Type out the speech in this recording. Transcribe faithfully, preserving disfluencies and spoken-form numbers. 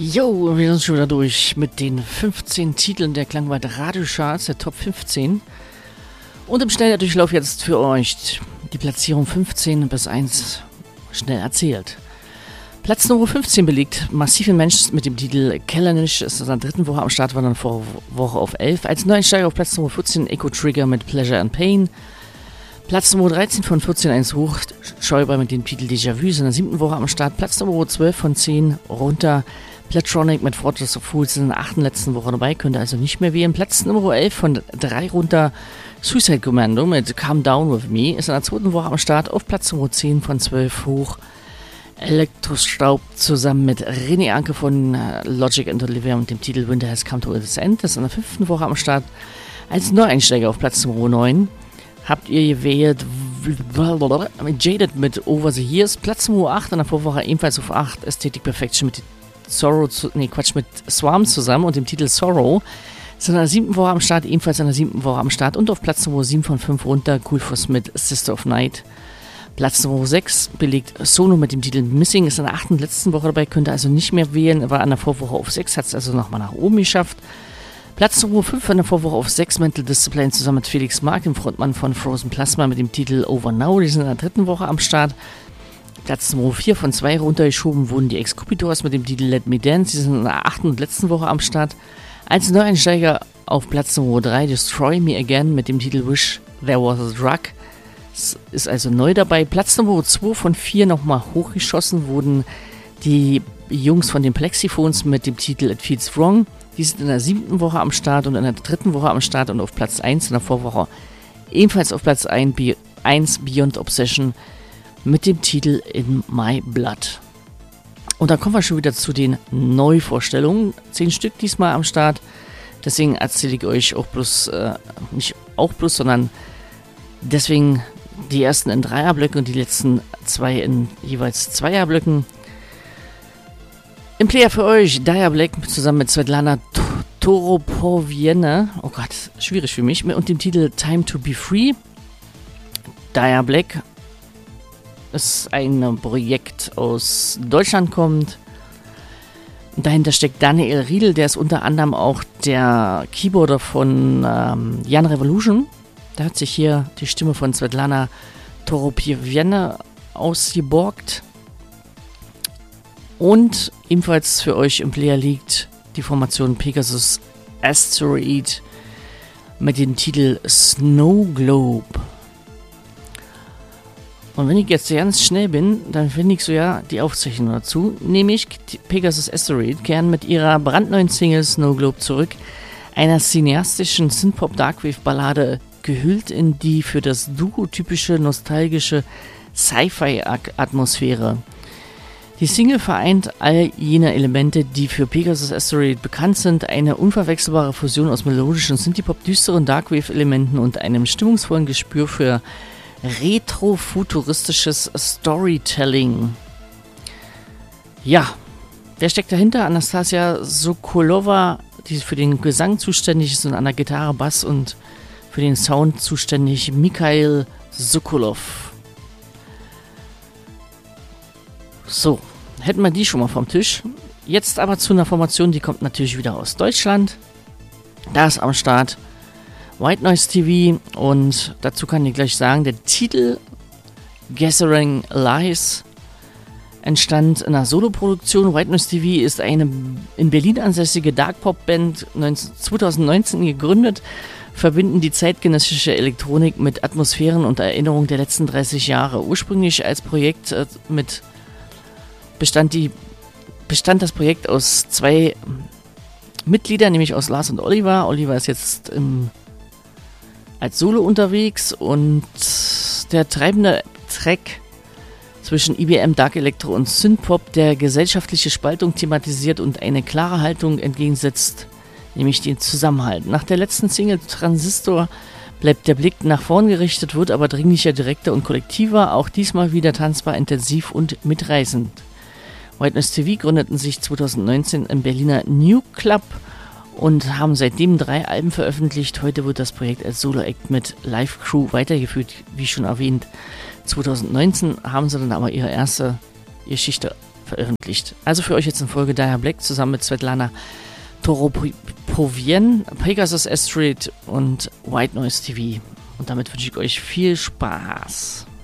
Jo, wir sind schon wieder durch mit den fünfzehn Titeln der Klangwald Radiocharts, der Top fünfzehn. Und im Schnelldurchlauf jetzt für euch die Platzierung fünfzehn bis eins schnell erzählt. Platz Nummer fünfzehn belegt Massive Mensch mit dem Titel Kellenish, ist in der dritten Woche am Start, war dann vor Woche auf elf. Als Neueinsteiger auf Platz Nummer vierzehn Echo Trigger mit Pleasure and Pain. Platz Nummer dreizehn von vierzehn eins hoch, Schäuber mit dem Titel Déjà-vu, ist in der siebten Woche am Start. Platz Nummer zwölf von zehn runter, Platronic mit Fortress of Fools in der achten letzten Woche dabei, könnte also nicht mehr wählen. Platz Nummer elf von drei runter, Suicide Commando mit Calm Down With Me, ist in der zweiten Woche am Start. Auf Platz Nummer zehn von zwölf hoch, Elektrostaub zusammen mit René Anke von Logic and Olivia mit dem Titel Winter Has Come to Its End, das ist in der fünften Woche am Start. Als Neueinsteiger auf Platz Nummer neun habt ihr gewählt Jaded mit Over the Years. Platz Nummer acht in der Vorwoche ebenfalls auf acht, Aesthetic Perfection mit Sorrow, zu, nee Quatsch, mit Swarm zusammen und dem Titel Sorrow. Ist in der siebten Woche am Start, ebenfalls in der siebten Woche am Start. Und auf Platz Nummer sieben von fünf runter, Cool Fuss mit Sister of Night. Platz Nummer sechs belegt Sono mit dem Titel Missing, ist in der achten letzten Woche dabei, könnte also nicht mehr wählen, war an der Vorwoche auf sechs, hat es also nochmal nach oben geschafft. Platz Nummer fünf in der Vorwoche auf sechs, Mental Discipline zusammen mit Felix Mark, dem Frontmann von Frozen Plasma mit dem Titel Over Now, die sind in der dritten Woche am Start. Platz Nummer vier von zwei runtergeschoben wurden die Excubitors mit dem Titel Let Me Dance, die sind in der achten und letzten Woche am Start. Als Neueinsteiger auf Platz Nummer drei Destroy Me Again mit dem Titel Wish There Was a Drug, das ist also neu dabei. Platz Nummer zwei von vier nochmal hochgeschossen wurden die Jungs von den Plexiphones mit dem Titel It Feels Wrong. Die sind in der siebten Woche am Start und in der dritten Woche am Start und auf Platz eins in der Vorwoche. Ebenfalls auf Platz eins Beyond Obsession mit dem Titel In My Blood. Und dann kommen wir schon wieder zu den Neuvorstellungen. Zehn Stück diesmal am Start. Deswegen erzähle ich euch auch bloß, äh, nicht auch bloß, sondern deswegen die ersten in Dreierblöcken und die letzten zwei in jeweils Zweierblöcken. Im Player für euch Dire Black zusammen mit Svetlana Toropoviene, oh Gott, schwierig für mich, und dem Titel Time to Be Free. Dire Black ist ein Projekt aus Deutschland kommt. Dahinter steckt Daniel Riedel, der ist unter anderem auch der Keyboarder von ähm, Jan Revolution. Da hat sich hier die Stimme von Svetlana Toropoviene ausgeborgt. Und ebenfalls für euch im Player liegt die Formation Pegasus Asteroid mit dem Titel Snow Globe. Und wenn ich jetzt ganz schnell bin, dann finde ich so ja die Aufzeichnung dazu. Nämlich Pegasus Asteroid kehren mit ihrer brandneuen Single Snow Globe zurück, einer cineastischen Synthpop-Darkwave-Ballade, gehüllt in die für das Duo typische nostalgische Sci-Fi-Atmosphäre. Die Single vereint all jene Elemente, die für Pegasus Asteroid bekannt sind, eine unverwechselbare Fusion aus melodischen Synthpop, düsteren Darkwave-Elementen und einem stimmungsvollen Gespür für retrofuturistisches Storytelling. Ja, wer steckt dahinter? Anastasia Sokolova, die für den Gesang zuständig ist und an der Gitarre, Bass und für den Sound zuständig Mikhail Sokolov. So, hätten wir die schon mal vom Tisch. Jetzt aber zu einer Formation, die kommt natürlich wieder aus Deutschland. Da ist am Start White Noise T V und dazu kann ich gleich sagen, der Titel Gathering Lies entstand in einer Soloproduktion. White Noise T V ist eine in Berlin ansässige Dark-Pop-Band, zwanzig neunzehn gegründet, verbinden die zeitgenössische Elektronik mit Atmosphären und Erinnerungen der letzten dreißig Jahre. Ursprünglich als Projekt äh, mit bestand, die, bestand das Projekt aus zwei Mitgliedern, nämlich aus Lars und Oliver. Oliver ist jetzt im, als Solo unterwegs und der treibende Track zwischen I B M, Dark Electro und Synthpop, der gesellschaftliche Spaltung thematisiert und eine klare Haltung entgegensetzt, nämlich den Zusammenhalt. Nach der letzten Single Transistor bleibt der Blick nach vorn gerichtet, wird aber dringlicher, direkter und kollektiver, auch diesmal wieder tanzbar, intensiv und mitreißend. White Noise T V gründeten sich zwanzig neunzehn im Berliner New Club und haben seitdem drei Alben veröffentlicht. Heute wird das Projekt als Solo-Act mit Live-Crew weitergeführt, wie schon erwähnt. zwanzig neunzehn haben sie dann aber ihre erste Geschichte veröffentlicht. Also für euch jetzt in Folge Dire Black zusammen mit Svetlana Toropovien, Pegasus Asteroid und White Noise T V. Und damit wünsche ich euch viel Spaß.